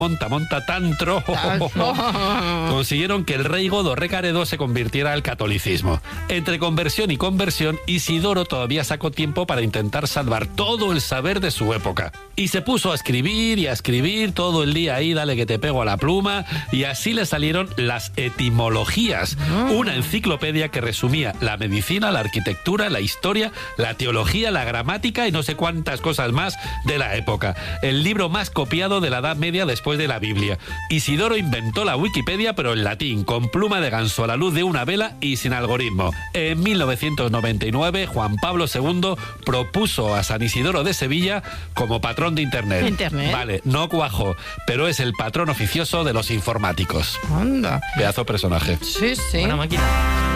monta tantro, consiguieron que el rey Godo Recaredo se convirtiera al catolicismo. Entre conversión y conversión, Isidoro todavía sacó tiempo para intentar salvar todo el saber de su época. Y se puso a escribir y a escribir todo el día ahí, dale que te pego a la pluma, y así le salieron las etimologías, una enciclopedia que resumía la medicina, la arquitectura, la historia, la teología, la gramática y no sé cuántas cosas más de la época. El libro más copiado de la Edad Media después de la Biblia. Isidoro inventó la Wikipedia, pero en latín, con pluma de ganso a la luz de una vela y sin algoritmo. En 1999, Juan Pablo II propuso a San Isidoro de Sevilla como patrón de Internet. Vale, no cuajo, pero es el patrón oficioso de los informáticos. Anda. Pedazo personaje. Sí, sí. Buena máquina.